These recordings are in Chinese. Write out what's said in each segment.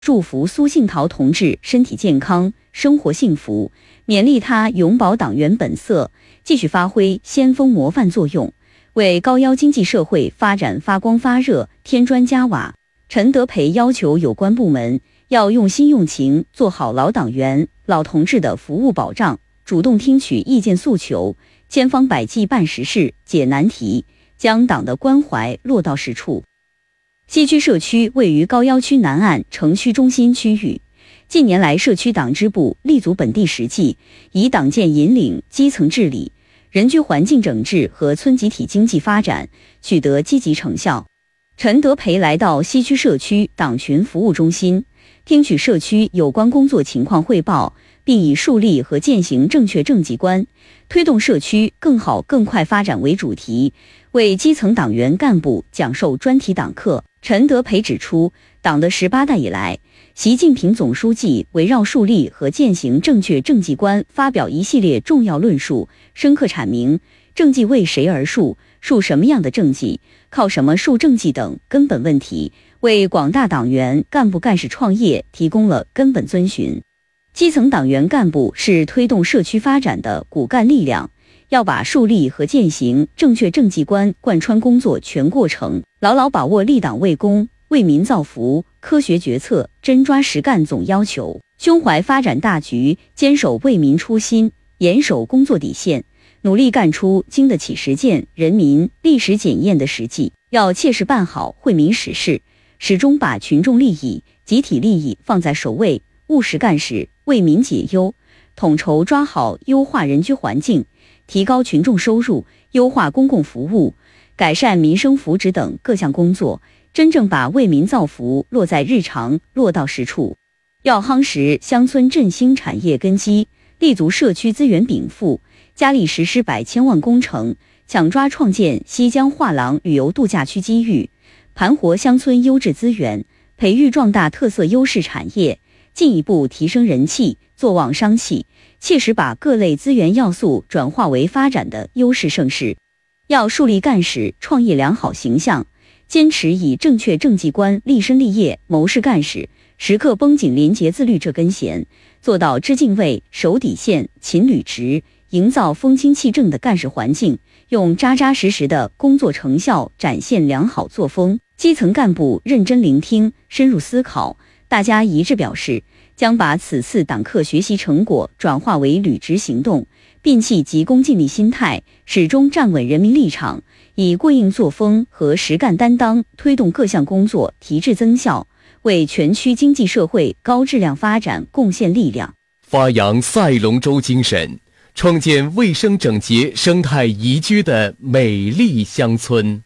祝福苏杏陶同志身体健康，生活幸福，勉励他永葆党员本色，继续发挥先锋模范作用，为高要经济社会发展发光发热，添砖加瓦。陈德培要求有关部门要用心用情，做好老党员、老同志的服务保障，主动听取意见诉求，千方百计办实事、解难题，将党的关怀落到实处。西区社区位于高要区南岸城区中心区域，近年来社区党支部立足本地实际，以党建引领基层治理、人居环境整治和村集体经济发展，取得积极成效。陈德培来到西区社区党群服务中心，听取社区有关工作情况汇报，并以树立和践行正确政绩观，推动社区更好更快发展为主题，为基层党员干部讲授专题党课。陈德培指出，党的18代以来，习近平总书记围绕树立和践行正确政绩观发表一系列重要论述，深刻阐明政绩为谁而树，树什么样的政绩，靠什么树政绩等根本问题，为广大党员干部干事创业提供了根本遵循。基层党员干部是推动社区发展的骨干力量，要把树立和践行正确政绩观贯穿工作全过程，牢牢把握立党为公、为民造福、科学决策、真抓实干总要求，胸怀发展大局，坚守为民初心，严守工作底线，努力干出经得起实践、人民历史检验的实际。要切实办好惠民实事，始终把群众利益、集体利益放在首位，务实干事，为民解忧，统筹抓好优化人居环境、提高群众收入、优化公共服务、改善民生福祉等各项工作，真正把为民造福落在日常，落到实处。要夯实乡村振兴产业根基，立足社区资源禀赋，加力实施100千万工程，抢抓创建西江画廊旅游度假区机遇，盘活乡村优质资源，培育壮大特色优势产业，进一步提升人气，做旺商气，切实把各类资源要素转化为发展的优势盛世。要树立干事创业良好形象，坚持以正确政绩观立身立业谋事干事，时刻绷紧廉洁自律这根弦，做到知敬畏、守底线、勤履职，营造风清气正的干事环境，用扎扎实实的工作成效展现良好作风。基层干部认真聆听、深入思考，大家一致表示，将把此次党课学习成果转化为履职行动，摒弃急功近利心态，始终站稳人民立场，以过硬作风和实干担当推动各项工作提质增效，为全区经济社会高质量发展贡献力量。 发扬赛龙舟精神，创建卫生整洁、生态宜居的美丽乡村。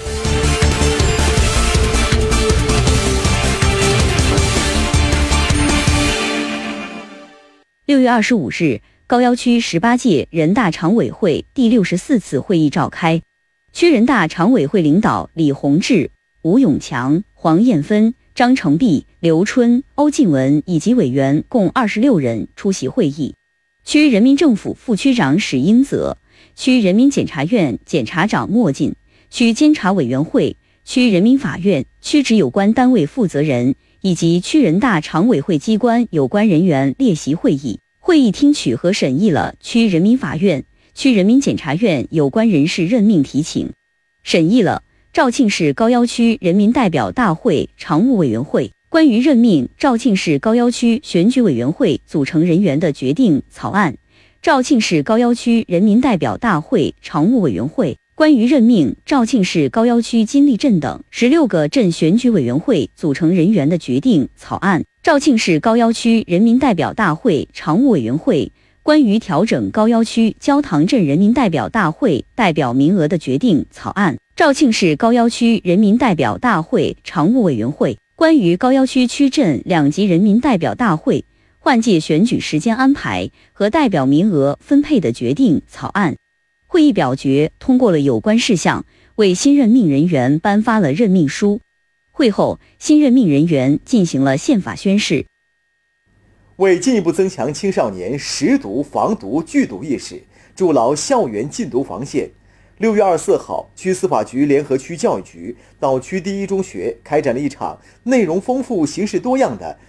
6月25日，高要区18届人大常委会第64次会议召开。区人大常委会领导李洪志、吴永强、黄艳芬、张成碧、刘春、欧进文以及委员共26人出席会议。区人民政府副区长史英泽、区人民检察院检察长莫进、区监察委员会、区人民法院、区直有关单位负责人以及区人大常委会机关有关人员列席会议。会议听取和审议了区人民法院、区人民检察院有关人士任命提请，审议了肇庆市高要区人民代表大会常务委员会关于任命肇庆市高要区选举委员会组成人员的决定草案，肇庆市高要区人民代表大会常务委员会关于任命肇庆市高要区金利镇等16个镇选举委员会组成人员的决定草案，肇庆市高要区人民代表大会常务委员会关于调整高要区焦塘镇人民代表大会代表名额的决定草案，肇庆市高要区人民代表大会常务委员会关于高要区区镇2级人民代表大会换届选举时间安排和代表名额分配的决定草案。会议表决通过了有关事项，为新任命人员颁发了任命书。会后，新任命人员进行了宪法宣誓。 为进一步增强青少年识读、防毒、拒毒意识，筑牢校园禁毒防线 6月24号，区司法局联合区教育局到区第一中学开展了一场内容丰富、形式多样的